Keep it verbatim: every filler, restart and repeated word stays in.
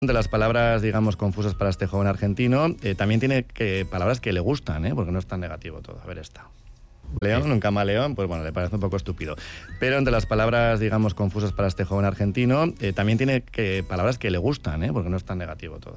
De las palabras, digamos, confusas para este joven argentino, eh, también tiene que, palabras que le gustan, ¿eh? Porque no es tan negativo todo. A ver esta. León, un camaleón, pues bueno, le parece un poco estúpido. Pero entre las palabras, digamos, confusas para este joven argentino, eh, también tiene que, palabras que le gustan, ¿eh? Porque no es tan negativo todo.